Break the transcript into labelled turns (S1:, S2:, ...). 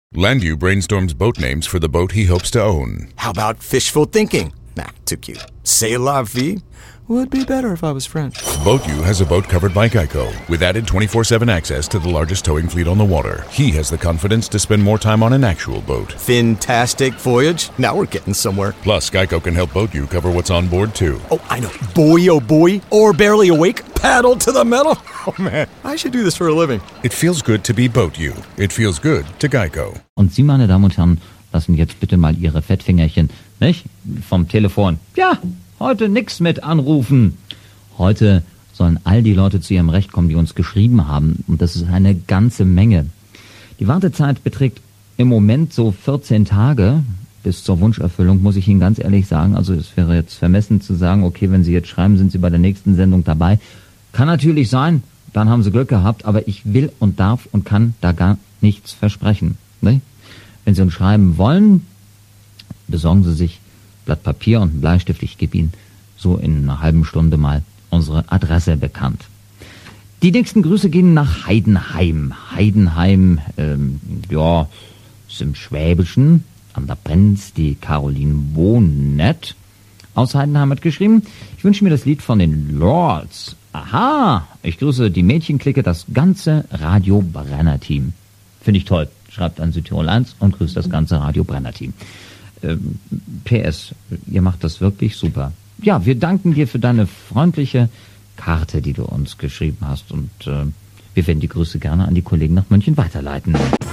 S1: Landu brainstorms boat names for the boat he hopes to own.
S2: How about fishful thinking? Nah, too cute. C'est la vie? Would be better if I was French.
S1: BoatU has a boat covered by Geico with added 24/7 access to the largest towing fleet on the water. He has the confidence to spend more time on an actual boat.
S2: Fantastic voyage. Now we're getting somewhere.
S1: Plus, Geico can help BoatU cover what's on board, too.
S2: Oh, I know. Boy, oh boy. Or barely awake. Paddle to the metal. Oh, man. I should do this for a living.
S1: It feels good to be BoatU. It feels good to Geico.
S3: Und Sie, meine Damen und Herren, lassen jetzt bitte mal Ihre Fettfingerchen, nicht? Vom Telefon. Ja, heute nix mit anrufen. Heute sollen all die Leute zu ihrem Recht kommen, die uns geschrieben haben. Und das ist eine ganze Menge. Die Wartezeit beträgt im Moment so 14 Tage bis zur Wunscherfüllung, muss ich Ihnen ganz ehrlich sagen. Also es wäre jetzt vermessen zu sagen, okay, wenn Sie jetzt schreiben, sind Sie bei der nächsten Sendung dabei. Kann natürlich sein, dann haben Sie Glück gehabt, aber ich will und darf und kann da gar nichts versprechen. Ne? Wenn Sie uns schreiben wollen, besorgen Sie sich Blatt Papier und einen Bleistift. Ich gebe Ihnen so in einer halben Stunde mal unsere Adresse bekannt. Die nächsten Grüße gehen nach Heidenheim. Heidenheim, ist im Schwäbischen. An der Brenz, die Caroline Bonet aus Heidenheim hat geschrieben. Ich wünsche mir das Lied von den Lords. Aha, ich grüße die Mädchenklicke, das ganze Radio Brenner Team. Finde ich toll. Schreibt an Südtirol 1 und grüßt das ganze Radio Brenner Team. PS, ihr macht das wirklich super. Ja, wir danken dir für deine freundliche Karte, die du uns geschrieben hast. Und wir werden die Grüße gerne an die Kollegen nach München weiterleiten.